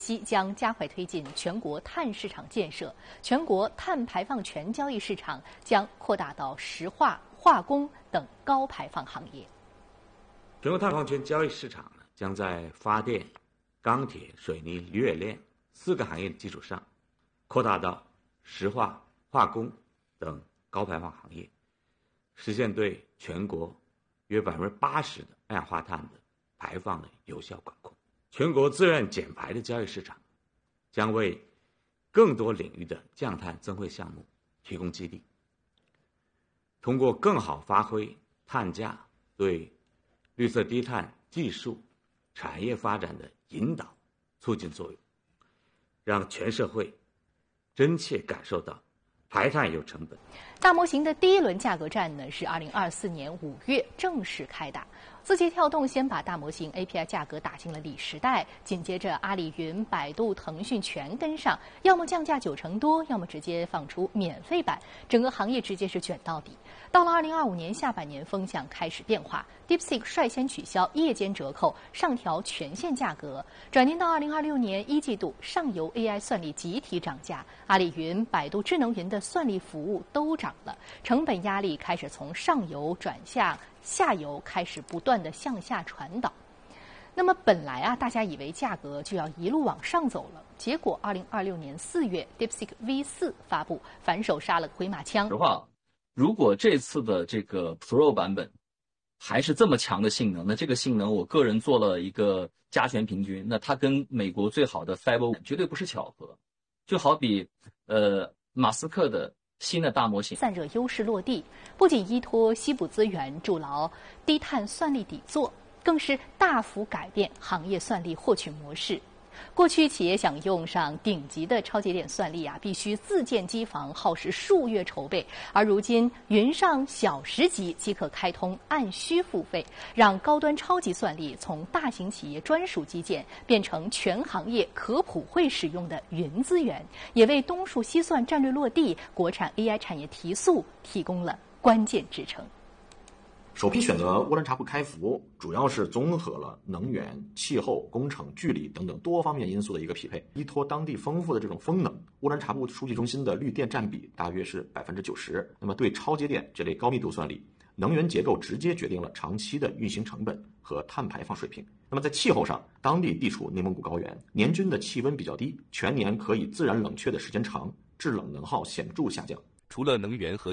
将加快推进全国碳市场建设，全国碳排放权交易市场将扩大到石化、化工等高排放行业。 全国碳排放权交易市场将在发电、钢铁、水泥、冶炼4个行业的基础上，扩大到石化、化工等高排放行业，实现对全国约80%的二氧化碳的排放的有效管控。全国自愿减排的交易市场将为更多领域的降碳增汇项目提供基地，通过更好发挥碳价对绿色低碳技术产业发展的引导促进作用，让全社会真切感受到排碳有成本。 大模型的第一轮价格战呢，是2024年5月正式开打。字节跳动先把大模型 API 价格打进了里时代，紧接着阿里云、百度、腾讯全跟上，要么降价90%多，要么直接放出免费版，整个行业直接是卷到底。到了2025年下半年，风向开始变化 ，DeepSeek 率先取消夜间折扣，上调全线价格。转年到2026年1季度，上游 AI 算力集体涨价，阿里云、百度智能云的算力服务都涨了，成本压力开始从上游转向下游，开始不断的向下传导。那么本来大家以为价格就要一路往上走了，结果2026年4月 DeepSeek V4 发布，反手杀了回马枪。 实话，如果这次的这个 Pro 版本还是这么强的性能，那这个性能我个人做了一个加权平均，那它跟美国最好的 Fiber 绝对不是巧合。就好比马斯克的新的大模型散热优势落地，不仅依托西部资源筑牢低碳算力底座，更是大幅改变行业算力获取模式。过去企业想用上顶级的超节点算力必须自建机房，耗时数月筹备，而如今云上小10级即可开通，按需付费，让高端超级算力从大型企业专属基建变成全行业可普惠使用的云资源，也为东数西算战略落地、国产 AI 产业提速提供了关键支撑。 首批选择乌兰察布开服，主要是综合了能源、气候、工程、距离等等多方面因素的一个匹配。依托当地丰富的这种风能，乌兰察布数据中心的绿电占比大约是90%。那么对超节点这类高密度算力，能源结构直接决定了长期的运行成本和碳排放水平。那么在气候上，当地地处内蒙古高原，年均的气温比较低，全年可以自然冷却的时间长，制冷能耗显著下降。 除了能源和